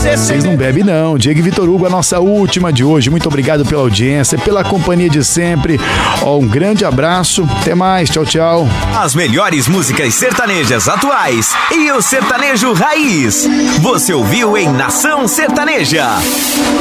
Vocês não bebem não. Diego e Vitor Hugo, a nossa última de hoje. Muito obrigado pela audiência, pela companhia de sempre. Ó, um grande abraço. Até mais. Tchau, tchau. As melhores músicas sertanejas atuais e o sertanejo raiz. Você ouviu em Nação Sertaneja.